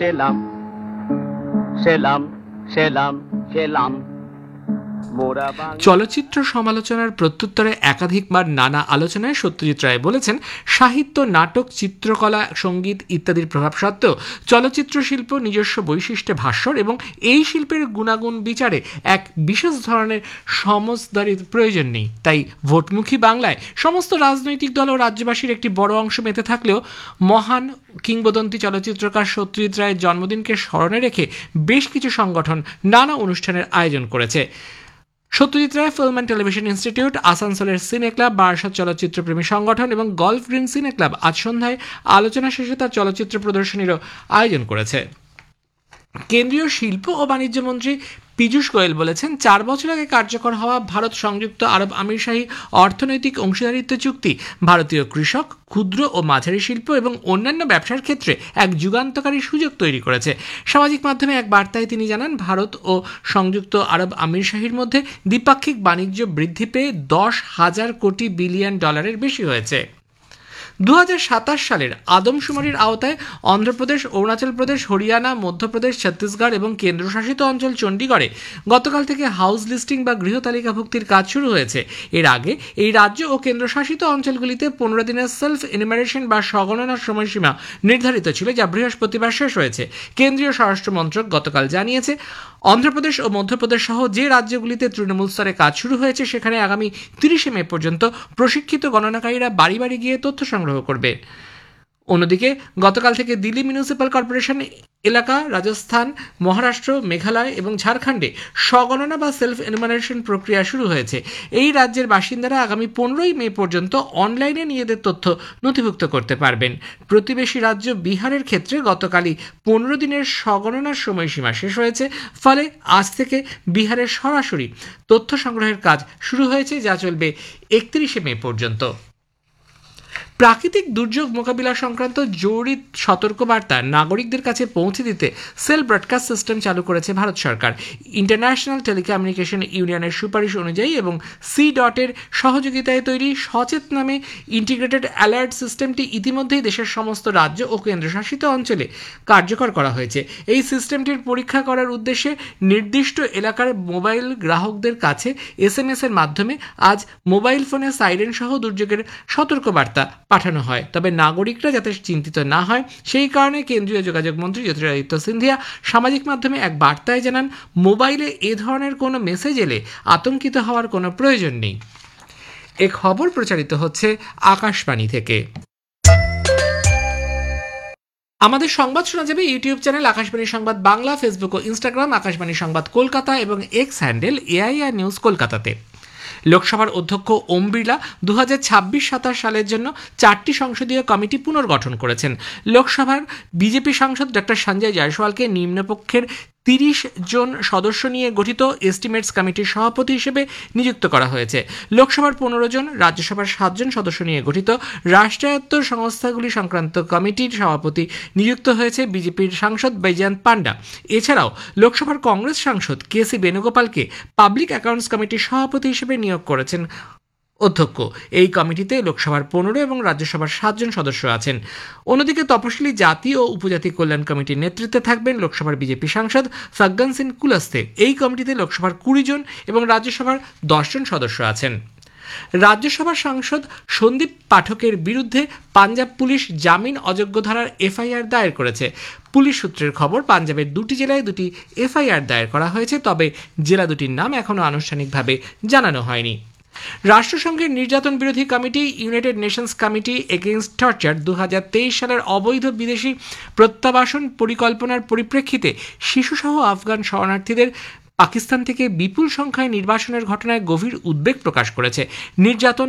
সেলাম সেলাম সেলাম সেলাম। চলচ্চিত্র সমালোচনার প্রত্যুত্তরে একাধিকবার নানা আলোচনায় সত্যজিৎ রায় বলেছেন, সাহিত্য, নাটক, চিত্রকলা, সঙ্গীত ইত্যাদির প্রভাব সত্ত্বেও চলচ্চিত্র শিল্প নিজস্ব বৈশিষ্ট্যে ভাস্বর এবং এই শিল্পের গুণাগুণ বিচারে এক বিশেষ ধরনের সমজদারির প্রয়োজন নেই। তাই ভোটমুখী বাংলায় সমস্ত রাজনৈতিক দল ও রাজ্যবাসীর একটি বড় অংশ মেতে থাকলেও মহান কিংবদন্তি চলচ্চিত্রকার সত্যজিৎ রায়ের জন্মদিনকে স্মরণে রেখে বেশ কিছু সংগঠন নানা অনুষ্ঠানের আয়োজন করেছে। Satyajit Ray film and television institute, আসানসোলের সিনে ক্লাব, বারাসাত চলচ্চিত্রপ্রেমী সংগঠন এবং গলফ গ্রিন সিনে ক্লাব আজ সন্ধ্যায় আলোচনা শেষে তার চলচ্চিত্র প্রদর্শনীরও আয়োজন করেছে। কেন্দ্রীয় শিল্প ও বাণিজ্য মন্ত্রী পীযূষ গোয়েল বলেছেন, 4 বছর আগে কার্যকর হওয়া ভারত সংযুক্ত আরব আমিরশাহী অর্থনৈতিক অংশীদারিত্ব চুক্তি ভারতীয় কৃষক, ক্ষুদ্র ও মাঝারি শিল্প এবং অন্যান্য ব্যবসার ক্ষেত্রে এক যুগান্তকারী সুযোগ তৈরি করেছে। সামাজিক মাধ্যমে এক বার্তায় তিনি জানান, ভারত ও সংযুক্ত আরব আমিরশাহীর মধ্যে দ্বিপাক্ষিক বাণিজ্য বৃদ্ধি পেয়ে $10,000 কোটি বিলিয়ন বেশি হয়েছে। 2027 সালের আদমশুমারির আওতায় অন্ধ্রপ্রদেশ, অরুণাচল প্রদেশ, হরিয়ানা, মধ্যপ্রদেশ, ছত্তিশগড় এবং কেন্দ্রশাসিত অঞ্চল চণ্ডীগড়ে গতকাল থেকে হাউস লিস্টিং বা গৃহ তালিকাভুক্তির কাজ শুরু হয়েছে। এর আগে এই রাজ্য ও কেন্দ্রশাসিত অঞ্চলগুলিতে 15 দিনের সেলফ এনিমারেশন বা স্বগণনার সময়সীমা নির্ধারিত ছিল, যা বৃহস্পতিবার শেষ হয়েছে। কেন্দ্রীয় স্বরাষ্ট্র মন্ত্রক গতকাল জানিয়েছে, অন্ধ্রপ্রদেশ ও মধ্যপ্রদেশ সহ যে রাজ্যগুলিতে তৃণমূল স্তরে কাজ শুরু হয়েছে সেখানে আগামী 30 মে পর্যন্ত প্রশিক্ষিত গণনাকারীরা বাড়ি বাড়ি গিয়ে তথ্য সংগ্রহ করবে। অন্যদিকে গতকাল থেকে দিল্লি মিউনিসিপ্যাল কর্পোরেশন এলাকা, রাজস্থান, মহারাষ্ট্র, মেঘালয় এবং ঝাড়খণ্ডে স্বগণনা বা সেলফ এনুমারেশন প্রক্রিয়া শুরু হয়েছে। এই রাজ্যের বাসিন্দারা আগামী 15 মে পর্যন্ত অনলাইনে নিজেদের তথ্য নথিভুক্ত করতে পারবেন। প্রতিবেশী রাজ্য বিহারের ক্ষেত্রে গতকালই 15 দিনের স্বগণনার সময়সীমা শেষ হয়েছে, ফলে আজ থেকে বিহারের সরাসরি তথ্য সংগ্রহের কাজ শুরু হয়েছে, যা চলবে 31 মে পর্যন্ত। প্রাকৃতিক দুর্যোগ মোকাবিলা সংক্রান্ত জরুরি সতর্কবার্তা নাগরিকদের কাছে পৌঁছে দিতে সেল ব্রডকাস্ট সিস্টেম চালু করেছে ভারত সরকার। ইন্টারন্যাশনাল টেলিকমিউনিকেশন ইউনিয়নের সুপারিশ অনুযায়ী এবং C.এর সহযোগিতায় তৈরি সচেত নামে ইন্টিগ্রেটেড অ্যালার্ট সিস্টেমটি ইতিমধ্যেই দেশের সমস্ত রাজ্য ও কেন্দ্রশাসিত অঞ্চলে কার্যকর করা হয়েছে। এই সিস্টেমটির পরীক্ষা করার উদ্দেশ্যে নির্দিষ্ট এলাকার মোবাইল গ্রাহকদের কাছে SMS এর মাধ্যমে আজ মোবাইল ফোনে সাইরেন সহ দুর্যোগের সতর্কবার্তা পাঠানো হয়। তবে নাগরিকরা যাতে চিন্তিত না হয় সেই কারণে কেন্দ্রীয় যোগাযোগ মন্ত্রী জ্যোতিরাদিত্য সিন্ধিয়া সামাজিক মাধ্যমে এক বার্তায় জানান, মোবাইলে এ ধরনের কোনো মেসেজ এলে আতঙ্কিত হওয়ার কোনো প্রয়োজন নেই। এ খবর প্রচারিত হচ্ছে আকাশবাণী থেকে। আমাদের সংবাদ শোনা যাবে ইউটিউব চ্যানেল আকাশবাণী সংবাদ বাংলা, ফেসবুক ও ইনস্টাগ্রাম আকাশবাণী সংবাদ কলকাতা এবং এক্স হ্যান্ডেল AIR নিউজ কলকাতাতে। লোকসভার অধ্যক্ষ ওম বিড়লা 2026-27 সালের জন্য 4টি সংসদীয় কমিটি পুনর্গঠন করেছেন। লোকসভার বিজেপি সাংসদ ডক্টর সঞ্জয় জয়সওয়ালকে নিম্নপক্ষের 30 জন সদস্য নিয়ে গঠিত এস্টিমেটস কমিটির সভাপতি হিসেবে নিযুক্ত করা হয়েছে। লোকসভার 15 জন, রাজ্যসভার 7 জন সদস্য নিয়ে গঠিত রাষ্ট্রায়ত্ত সংস্থাগুলি সংক্রান্ত কমিটির সভাপতি নিযুক্ত হয়েছে বিজেপির সাংসদ বৈজয়ন্ত পান্ডা। এছাড়াও লোকসভার কংগ্রেস সাংসদ KC বেণুগোপালকে পাবলিক অ্যাকাউন্টস কমিটির সভাপতি হিসেবে নিয়োগ করেছেন অধ্যক্ষ। এই কমিটিতে লোকসভার 15 এবং রাজ্যসভার 7 জন সদস্য আছেন। অন্যদিকে তপশিলি জাতি ও উপজাতি কল্যাণ কমিটির নেতৃত্বে থাকবেন লোকসভার বিজেপি সাংসদ ফাগ্গান সিং কুলস্তে। এই কমিটিতে লোকসভার 20 জন এবং রাজ্যসভার 10 জন সদস্য আছেন। রাজ্যসভার সাংসদ সন্দীপ পাঠকের বিরুদ্ধে পাঞ্জাব পুলিশ জামিন অযোগ্য ধারার FIR দায়ের করেছে। পুলিশ সূত্রের খবর, পাঞ্জাবের 2টি জেলায় 2টি FIR দায়ের করা হয়েছে, তবে জেলা দুটির নাম এখনও আনুষ্ঠানিকভাবে জানানো হয়নি। রাষ্ট্রসংঘের নির্যাতন বিরোধী committee United Nations committee against torture 2023 সালের অবৈধ বিদেশি প্রত্যাবাসন পরিকল্পনার পরিপ্রেক্ষিতে শিশুসহ আফগান শরণার্থীদের পাকিস্তান থেকে বিপুল সংখ্যায় নির্বাসনের ঘটনায় গভীর উদ্বেগ প্রকাশ করেছে। নির্যাতন